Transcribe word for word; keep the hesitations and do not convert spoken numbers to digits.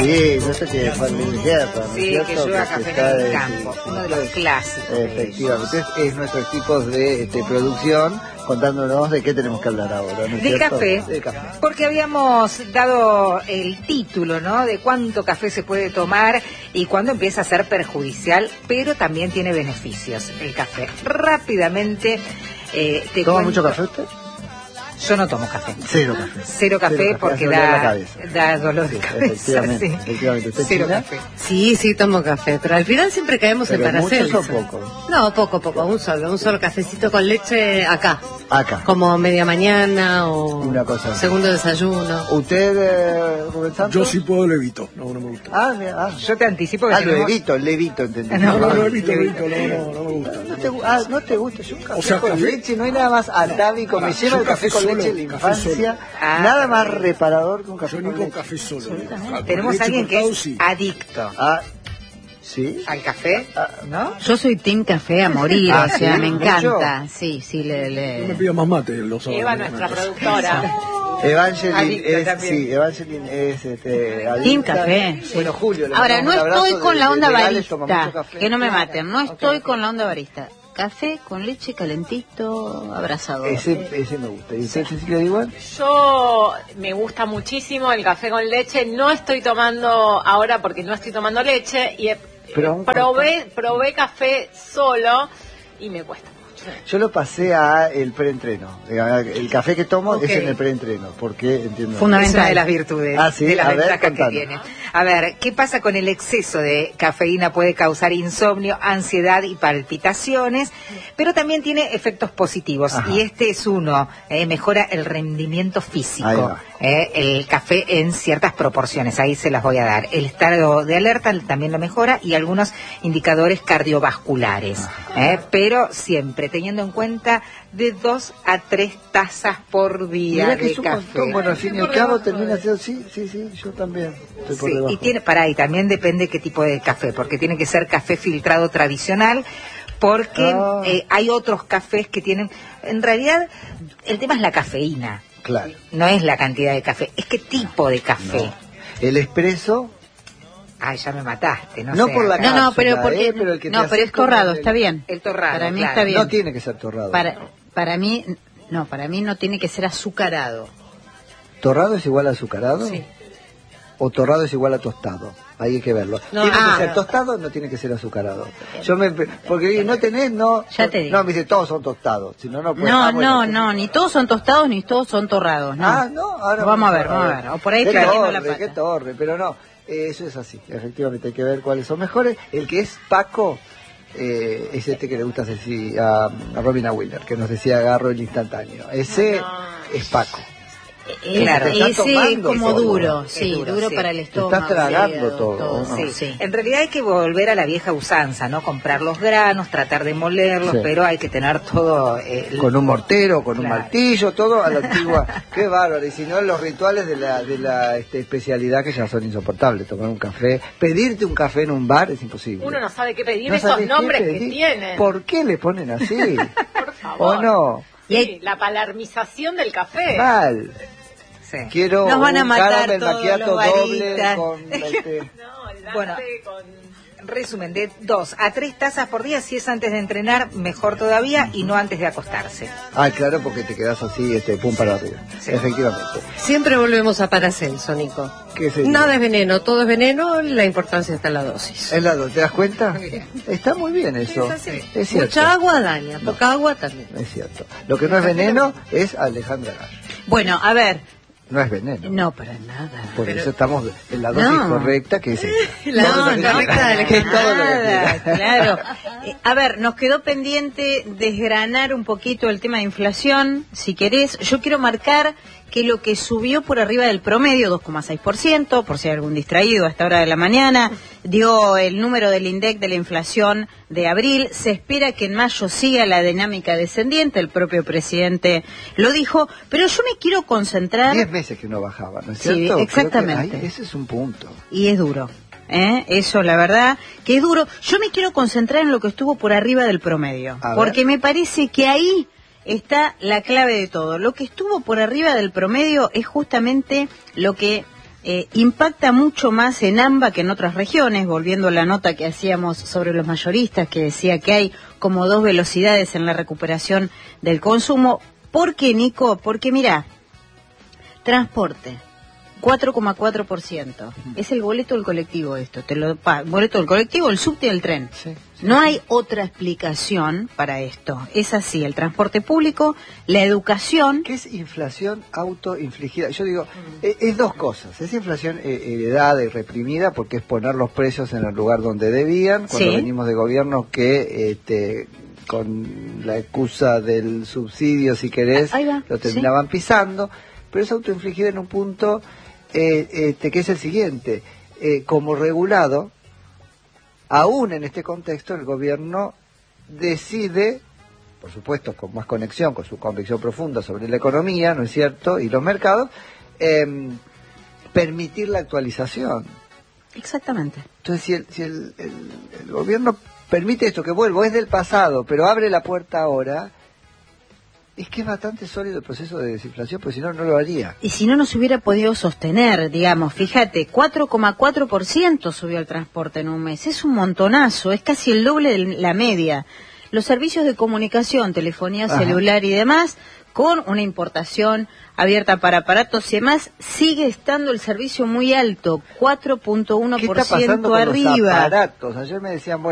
Sí, no sé qué fue el guerra, ¿no Sí, es que cierto? lleva Que café está en el de- campo, sí, sí, uno de los sí. clásicos. Efectivamente, es, es nuestros tipos de este, producción contándonos de qué tenemos que hablar ahora, ¿no es De cierto? café, De café. porque habíamos dado el título, ¿no? De cuánto café se puede tomar y cuándo empieza a ser perjudicial, pero también tiene beneficios el café. Rápidamente eh, te ¿Toma cuento- mucho café usted? Yo no tomo café. Cero café. Cero café Cero café, porque hace doler la da, cabeza. da dolor de Sí, cabeza. efectivamente, sí. efectivamente. ¿Usted, Cero China? café. Sí, sí, tomo café, pero al final siempre caemos ¿Pero en Paracelso. muchos o pocos? No, poco, poco, un solo, un solo cafecito con leche acá, Acá. como media mañana o Una cosa así. segundo desayuno. ¿Usted, eh, Rubén Santos? Yo sí puedo, lo evito. No, no me gusta. Ah, mira, ah. Yo te anticipo que Ah, lo tenemos- evito, le evito, entendí. No, No, no, no, lo evito, lo evito. evito. No, no, no me gusta. No te, gu- ah, no te gusta, yo un café O sea, con café- leche, no hay nada más atávico, me Ah, lleva yo el café café con solo, leche de la café infancia, Ah, nada más reparador que un café Yo con ni con leche. café solo. Con Tenemos leche a alguien que cortado, es sí. adicto Ah, ¿sí? al café, ¿no? Yo soy team café a morir, Ah, o sea, ¿sí? me ¿Mucho? encanta. Sí, sí, le... No me le... pida más mate los sábados. Eva, ¿no? nuestra productora. Evangeline Adicta es, también. sí, Evangeline es, este, adicta. Team café, sí. Bueno, Julio, le Ahora, no mandamos un abrazo estoy con de- la de- onda de Gales, toma barista, mucho café. que no me Claro. maten, no Ok, estoy ok. con la onda barista. Café con leche calentito, abrazador. Ese, ese me gusta. ¿Y usted, Cecilia, igual? Yo me gusta muchísimo el café con leche. No estoy tomando ahora porque no estoy tomando leche y he- Pero aún probé probé café solo y me cuesta mucho. Yo lo pasé a el preentreno. Digamos, el café que tomo Ok. es en el preentreno, porque entiendo. Fundamental. Es una de las virtudes, Ah, sí, de las a ver, ventajas que contanos. tiene. A ver, ¿qué pasa con el exceso de cafeína? Puede causar insomnio, ansiedad y palpitaciones, pero también tiene efectos positivos. Ajá. Y este es uno, eh, mejora el rendimiento Ahí físico. va. Eh, el café en ciertas proporciones, ahí se las voy a dar. El estado de alerta también lo mejora y algunos indicadores cardiovasculares. Eh, pero siempre teniendo en cuenta de dos a tres tazas por día Mirá que de es un café. montón. Bueno, al fin y al cabo termina siendo. Sí, sí, sí, yo también. Estoy por Sí, debajo. y tiene, para ahí también depende qué tipo de café, porque tiene que ser café filtrado tradicional, porque Ah. eh, hay otros cafés que tienen, en realidad el tema es la cafeína, Claro. no es la cantidad de café, es qué tipo de café. No. El expreso. Ay, ya me mataste, no, No sé. por la acá. No, no, pero cápsula, porque... eh, pero el que te no, pero hace es torrado, como el- está bien. El torrado, Para mí claro. está bien. No tiene que ser torrado. Para, para mí, no, para mí no tiene que ser azucarado. ¿Torrado es igual a azucarado? Sí. ¿O torrado es igual a tostado? Ahí hay que verlo. No, ¿Tiene ah, que ser no. tostado? No tiene que ser azucarado. Yo me, porque digo, no tenés, no. Ya te digo. No, me dice, todos son tostados. Si no, no puede. No, Ah, bueno, no, entonces- no, ni todos son tostados ni todos son torrados, no. Ah, no, ahora Vamos a ver, vamos a ver. O por ahí qué estoy metiendo torre, la pata. qué torre, pero no, eh, eso es así. Efectivamente, hay que ver cuáles son mejores. El que es Paco eh, es este que le gusta Ceci- a, a Robina Wheeler, que nos decía agarro el instantáneo. Ese es Paco. Eh, Claro, te está ese es tomando como todo. duro, Es sí, duro, duro, sí. para el Te estómago. estás tragando hígado, todo, ¿no? Sí. sí. En realidad hay que volver a la vieja usanza, ¿no? Comprar los granos, tratar de molerlos, Sí. pero hay que tener todo... eh, el- Con un mortero, con un Claro. martillo, todo a la antigua. Qué bárbaro. Y si no, los rituales de la, de la este, especialidad que ya son insoportables. Tomar un café, pedirte un café en un bar es imposible. Uno no sabe qué pedir, No esos sabés qué nombres que pedir. tienen. ¿Por qué le ponen así? Por favor. ¿O no? Sí, Y hay- la palermización del café. Mal. sí. Quiero Nos van a un matar caramel todos macchiato los doble baristas. con este, No, el latte Bueno. con... Resumen, de dos a tres tazas por día, si es antes de entrenar, mejor todavía, y no antes de acostarse. Ah, claro, porque te quedas así, este, pum para arriba. Sí. Efectivamente. Siempre volvemos a Paracelso, Nico. ¿Qué sería? Nada es veneno, todo es veneno, la importancia está en la dosis. Es la dos, ¿te das cuenta? Está muy bien eso. Es así. Es cierto. Mucha agua daña, poca agua también. Es cierto. Lo que no es veneno es Alejandra Gallo. Bueno, a ver, No es veneno. no, para nada. Por Pero- eso estamos en la dosis No. correcta, que es esa. No, Todo lo que no, quiera. claro, Que es todo lo que nada, quiera. claro. Eh, a ver, nos quedó pendiente desgranar un poquito el tema de inflación, si querés. Yo quiero marcar que lo que subió por arriba del promedio, dos coma seis por ciento, por si hay algún distraído a esta hora de la mañana, dio el número del INDEC de la inflación de abril. Se espera que en mayo siga la dinámica descendiente, el propio presidente lo dijo, pero yo me quiero concentrar... Diez meses que no bajaba, ¿no es Sí, cierto? Creo que exactamente. ahí- ese es un punto. Y es duro, ¿eh? Eso la verdad que es duro. Yo me quiero concentrar en lo que estuvo por arriba del promedio, A ver. porque me parece que ahí está la clave de todo. Lo que estuvo por arriba del promedio es justamente lo que eh, impacta mucho más en AMBA que en otras regiones, volviendo a la nota que hacíamos sobre los mayoristas, que decía que hay como dos velocidades en la recuperación del consumo. ¿Por qué, Nico? Porque mira, transporte, cuatro coma cuatro por ciento. Es el boleto del colectivo esto. Te lo pa- boleto del colectivo, el subte y el tren. Sí, sí, no sí. hay otra explicación para esto. Es así, el transporte público, la educación. ¿Qué es inflación autoinfligida? Yo digo, eh, es dos cosas. Es inflación eh, heredada y reprimida porque es poner los precios en el lugar donde debían. Cuando Sí. venimos de gobiernos que este, con la excusa del subsidio, si querés, Ahí va, lo terminaban pisando. Pero es autoinfligida en un punto eh, este, que es el siguiente. Eh, como regulado, aún en este contexto, el gobierno decide, por supuesto con más conexión, con su convicción profunda sobre la economía, ¿no es cierto?, y los mercados, eh, permitir la actualización. Exactamente. Entonces, si el, si el, el, el gobierno permite esto, que vuelvo, es del pasado, pero abre la puerta ahora, es que es bastante sólido el proceso de desinflación, porque si no, no lo haría. Y si no nos hubiera podido sostener, digamos, fíjate, cuatro coma cuatro por ciento subió el transporte en un mes. Es un montonazo, es casi el doble de la media. Los servicios de comunicación, telefonía Ajá. celular y demás, con una importación abierta para aparatos y demás, sigue estando el servicio muy alto, cuatro punto uno ¿Qué por está pasando ciento con arriba. los aparatos? Ayer me decían, bueno,